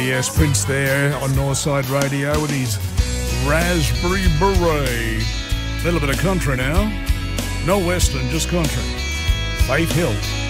yes, Prince there on Northside Radio with his Raspberry Beret. A little bit of country now. No western, just country. Faith Hill.